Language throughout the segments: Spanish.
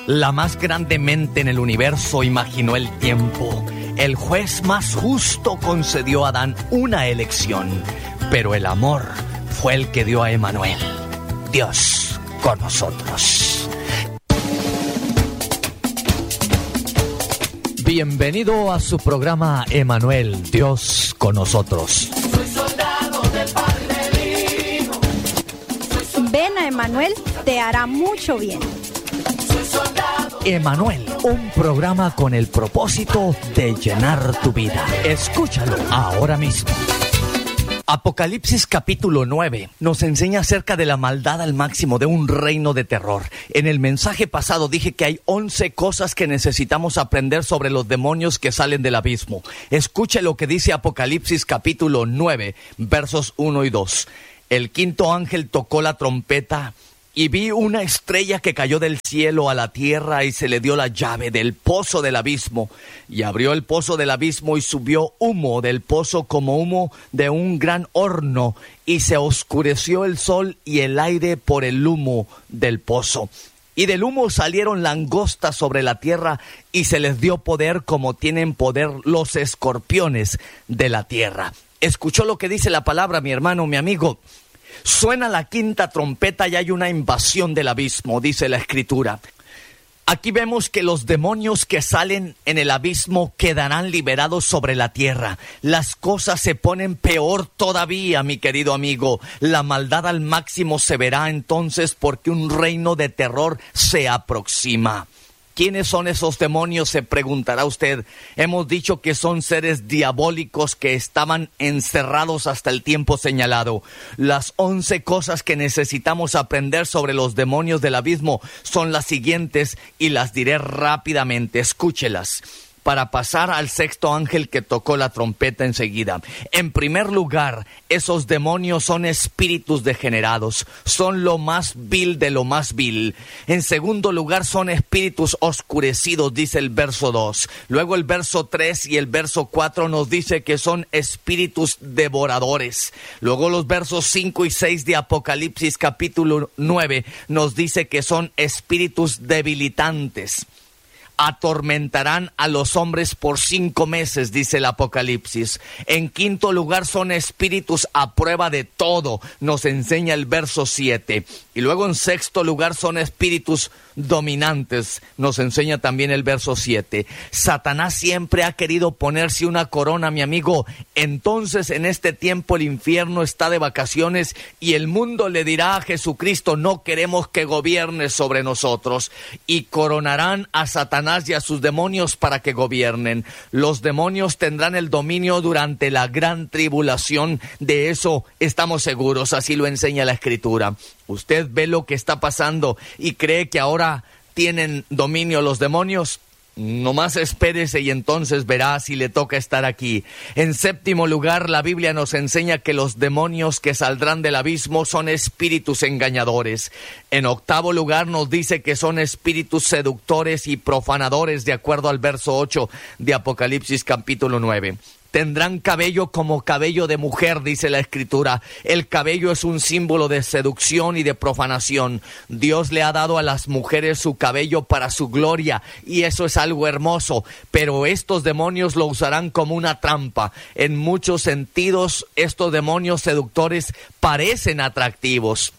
La más grande mente en el universo imaginó el tiempo. El juez más justo concedió a Adán una elección, pero el amor fue el que dio a Emmanuel, Dios con nosotros. Bienvenido a su programa Emmanuel, Dios con nosotros. Soy soldado del Padre Divino. Ven a Emmanuel, te hará mucho bien. Soy soldado. Emmanuel, un programa con el propósito de llenar tu vida. Escúchalo ahora mismo. Apocalipsis capítulo 9 nos enseña acerca de la maldad al máximo de un reino de terror. En el mensaje pasado dije que hay 11 cosas que necesitamos aprender sobre los demonios que salen del abismo. Escuche lo que dice Apocalipsis capítulo 9, versos 1 y 2. El quinto ángel tocó la trompeta y vi una estrella que cayó del cielo a la tierra y se le dio la llave del pozo del abismo. Y abrió el pozo del abismo y subió humo del pozo como humo de un gran horno. Y se oscureció el sol y el aire por el humo del pozo. Y del humo salieron langostas sobre la tierra y se les dio poder como tienen poder los escorpiones de la tierra. ¿Escuchó lo que dice la palabra, mi hermano, mi amigo? Suena la quinta trompeta y hay una invasión del abismo, dice la Escritura. Aquí vemos que los demonios que salen en el abismo quedarán liberados sobre la tierra. Las cosas se ponen peor todavía, mi querido amigo. La maldad al máximo se verá entonces porque un reino de terror se aproxima. ¿Quiénes son esos demonios?, se preguntará usted. Hemos dicho que son seres diabólicos que estaban encerrados hasta el tiempo señalado. Las 11 cosas que necesitamos aprender sobre los demonios del abismo son las siguientes y las diré rápidamente. Escúchelas. Para pasar al sexto ángel que tocó la trompeta enseguida. En primer lugar, esos demonios son espíritus degenerados, son lo más vil de lo más vil. En segundo lugar, son espíritus oscurecidos, dice el verso 2. Luego el verso 3 y el verso 4 nos dice que son espíritus devoradores. Luego los versos 5 y 6 de Apocalipsis capítulo 9 nos dice que son espíritus debilitantes. Atormentarán a los hombres por 5 meses, dice el Apocalipsis. En quinto lugar, son espíritus a prueba de todo, nos enseña el verso 7. Y luego en sexto lugar, son espíritus dominantes, nos enseña también el verso 7. Satanás siempre ha querido ponerse una corona, mi amigo. Entonces en este tiempo el infierno está de vacaciones y el mundo le dirá a Jesucristo: no queremos que gobierne sobre nosotros. Y coronarán a Satanás y a sus demonios para que gobiernen. Los demonios tendrán el dominio durante la gran tribulación. De eso estamos seguros, así lo enseña la Escritura. ¿Usted ve lo que está pasando y cree que ahora tienen dominio los demonios? Nomás espérese y entonces verá si le toca estar aquí. En séptimo lugar, la Biblia nos enseña que los demonios que saldrán del abismo son espíritus engañadores. En octavo lugar nos dice que son espíritus seductores y profanadores, de acuerdo al verso 8 de Apocalipsis capítulo 9. Tendrán cabello como cabello de mujer, dice la Escritura. El cabello es un símbolo de seducción y de profanación. Dios le ha dado a las mujeres su cabello para su gloria, y eso es algo hermoso. Pero estos demonios lo usarán como una trampa. En muchos sentidos, estos demonios seductores parecen atractivos.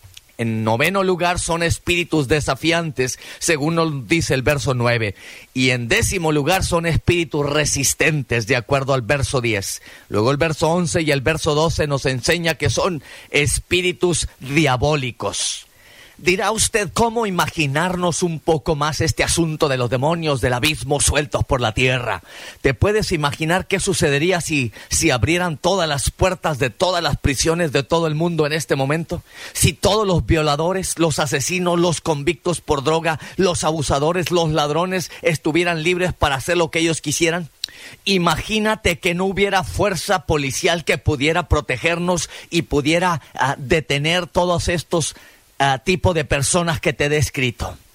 En noveno lugar, son espíritus desafiantes, según nos dice el verso 9. Y en décimo lugar, son espíritus resistentes, de acuerdo al verso 10. Luego el verso 11 y el verso 12 nos enseña que son espíritus diabólicos. Dirá usted, ¿cómo imaginarnos un poco más este asunto de los demonios del abismo sueltos por la tierra? ¿Te puedes imaginar qué sucedería si abrieran todas las puertas de todas las prisiones de todo el mundo en este momento? Si todos los violadores, los asesinos, los convictos por droga, los abusadores, los ladrones estuvieran libres para hacer lo que ellos quisieran. Imagínate que no hubiera fuerza policial que pudiera protegernos y pudiera detener todos estos tipo de personas que te he descrito.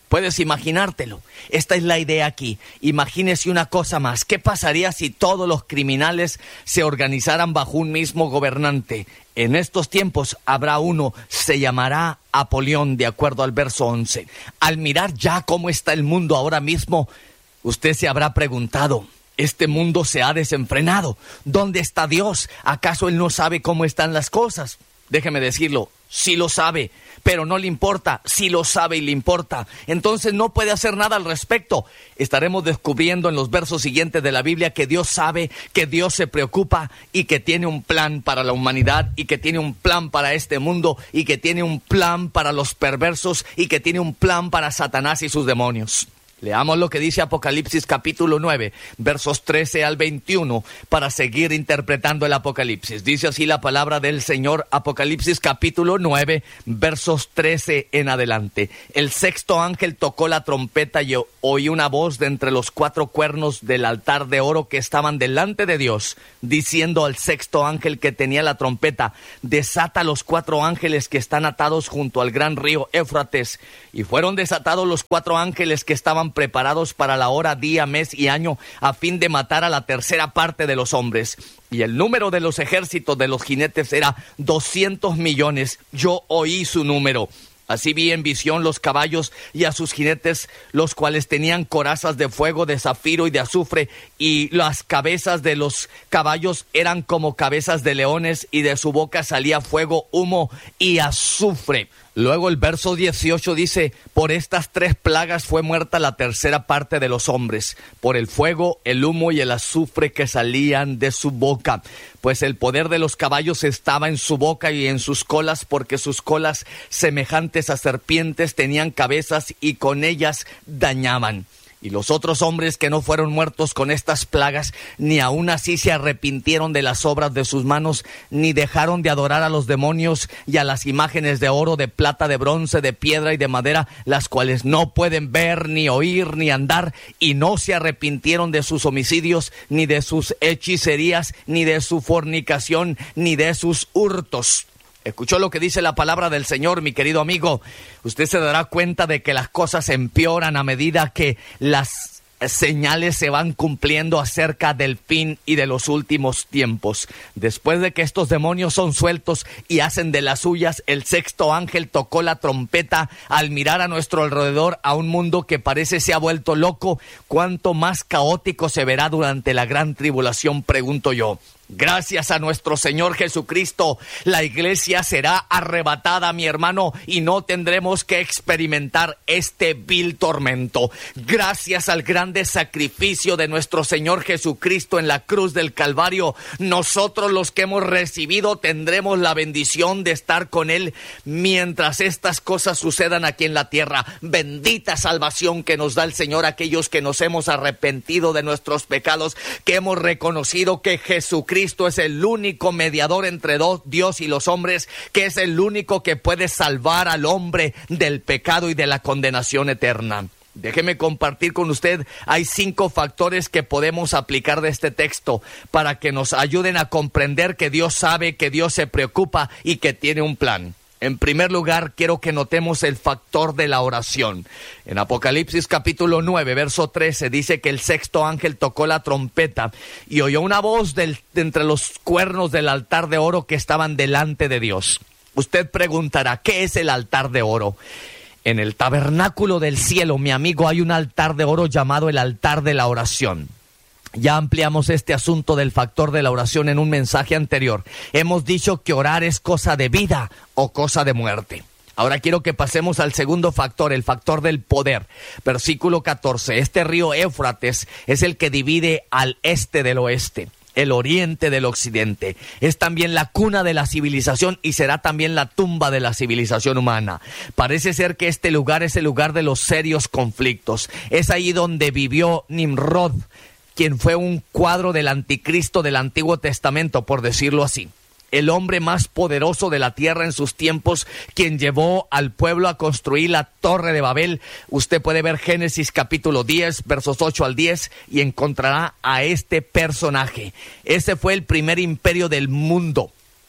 Puedes imaginártelo. Esta es la idea aquí. Imagínese una cosa más. ¿Qué pasaría si todos los criminales se organizaran bajo un mismo gobernante? En estos tiempos habrá uno, se llamará Apolión, de acuerdo al verso 11. Al mirar ya cómo está el mundo ahora mismo, usted se habrá preguntado, este mundo se ha desenfrenado. ¿Dónde está Dios? ¿Acaso Él no sabe cómo están las cosas? Déjeme decirlo, sí lo sabe, pero no le importa. Sí lo sabe y le importa. Entonces no puede hacer nada al respecto. Estaremos descubriendo en los versos siguientes de la Biblia que Dios sabe, que Dios se preocupa y que tiene un plan para la humanidad y que tiene un plan para este mundo y que tiene un plan para los perversos y que tiene un plan para Satanás y sus demonios. Leamos lo que dice Apocalipsis capítulo 9, versos 13 al 21, para seguir interpretando el Apocalipsis. Dice así la palabra del Señor, Apocalipsis capítulo 9, versos 13 en adelante. El sexto ángel tocó la trompeta y oí una voz de entre los 4 cuernos del altar de oro que estaban delante de Dios, diciendo al sexto ángel que tenía la trompeta, desata los 4 ángeles que están atados junto al gran río Éufrates. Y fueron desatados los 4 ángeles que estaban preparados para la hora, día, mes y año, a fin de matar a la tercera parte de los hombres. Y el número de los ejércitos de los jinetes era 200 millones. Yo oí su número. Así vi en visión los caballos y a sus jinetes, los cuales tenían corazas de fuego, de zafiro y de azufre, y las cabezas de los caballos eran como cabezas de leones, y de su boca salía fuego, humo y azufre. Luego el verso 18 dice, por estas 3 plagas fue muerta la tercera parte de los hombres, por el fuego, el humo y el azufre que salían de su boca. Pues el poder de los caballos estaba en su boca y en sus colas, porque sus colas, semejantes a serpientes, tenían cabezas y con ellas dañaban. Y los otros hombres que no fueron muertos con estas plagas, ni aun así se arrepintieron de las obras de sus manos, ni dejaron de adorar a los demonios y a las imágenes de oro, de plata, de bronce, de piedra y de madera, las cuales no pueden ver, ni oír, ni andar, y no se arrepintieron de sus homicidios, ni de sus hechicerías, ni de su fornicación, ni de sus hurtos. ¿Escuchó lo que dice la palabra del Señor, mi querido amigo? Usted se dará cuenta de que las cosas empeoran a medida que las señales se van cumpliendo acerca del fin y de los últimos tiempos. Después de que estos demonios son sueltos y hacen de las suyas, el sexto ángel tocó la trompeta al mirar a nuestro alrededor a un mundo que parece se ha vuelto loco. ¿Cuánto más caótico se verá durante la gran tribulación?, pregunto yo. Gracias a nuestro Señor Jesucristo, la iglesia será arrebatada, mi hermano, y no tendremos que experimentar este vil tormento. Gracias al grande sacrificio de nuestro Señor Jesucristo en la cruz del Calvario, nosotros los que hemos recibido tendremos la bendición de estar con Él mientras estas cosas sucedan aquí en la tierra. Bendita salvación que nos da el Señor a aquellos que nos hemos arrepentido de nuestros pecados, que hemos reconocido que Jesucristo es el único mediador entre Dios y los hombres, que es el único que puede salvar al hombre del pecado y de la condenación eterna. Déjeme compartir con usted, hay 5 factores que podemos aplicar de este texto para que nos ayuden a comprender que Dios sabe, que Dios se preocupa y que tiene un plan. En primer lugar, quiero que notemos el factor de la oración. En Apocalipsis capítulo 9, verso 13, dice que el sexto ángel tocó la trompeta y oyó una voz de entre los cuernos del altar de oro que estaban delante de Dios. Usted preguntará, ¿qué es el altar de oro? En el tabernáculo del cielo, mi amigo, hay un altar de oro llamado el altar de la oración. Ya ampliamos este asunto del factor de la oración en un mensaje anterior. Hemos dicho que orar es cosa de vida o cosa de muerte. Ahora quiero que pasemos al segundo factor, el factor del poder. Versículo 14. Este río Éufrates es el que divide al este del oeste, el oriente del occidente. Es también la cuna de la civilización y será también la tumba de la civilización humana. Parece ser que este lugar es el lugar de los serios conflictos. Es ahí donde vivió Nimrod, quien fue un cuadro del anticristo del Antiguo Testamento, por decirlo así. El hombre más poderoso de la tierra en sus tiempos, quien llevó al pueblo a construir la Torre de Babel. Usted puede ver Génesis capítulo 10, versos 8 al 10, y encontrará a este personaje. Ese fue el primer imperio del mundo.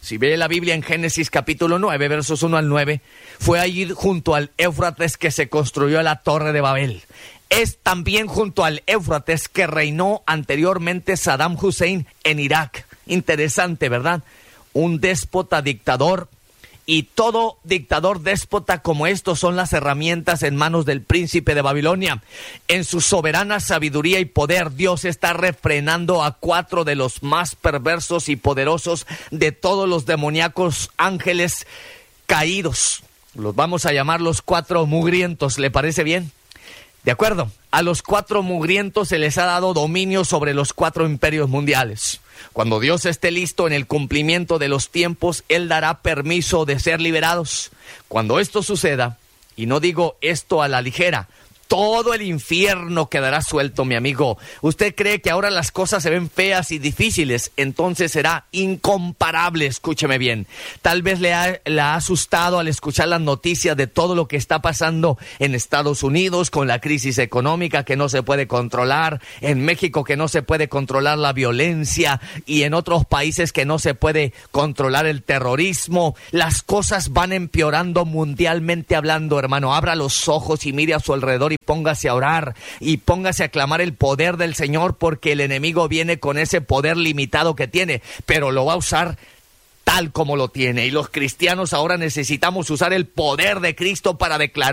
Si ve la Biblia en Génesis capítulo 9, versos 1 al 9, fue allí junto al Éufrates que se construyó la Torre de Babel. Es también junto al Éufrates que reinó anteriormente Saddam Hussein en Irak. Interesante, ¿verdad? Un déspota dictador. Y todo dictador déspota como estos son las herramientas en manos del príncipe de Babilonia. En su soberana sabiduría y poder, Dios está refrenando a 4 de los más perversos y poderosos de todos los demoníacos ángeles caídos. Los vamos a llamar los 4 mugrientos, ¿le parece bien? De acuerdo, a los 4 mugrientos se les ha dado dominio sobre los 4 imperios mundiales. Cuando Dios esté listo en el cumplimiento de los tiempos, Él dará permiso de ser liberados. Cuando esto suceda, y no digo esto a la ligera, todo el infierno quedará suelto, mi amigo. Usted cree que ahora las cosas se ven feas y difíciles, entonces será incomparable, escúcheme bien. Tal vez la ha asustado al escuchar las noticias de todo lo que está pasando en Estados Unidos con la crisis económica que no se puede controlar, en México que no se puede controlar la violencia y en otros países que no se puede controlar el terrorismo. Las cosas van empeorando mundialmente hablando, hermano. Abra los ojos y mire a su alrededor y póngase a orar y póngase a clamar el poder del Señor, porque el enemigo viene con ese poder limitado que tiene, pero lo va a usar tal como lo tiene. Y los cristianos ahora necesitamos usar el poder de Cristo para declarar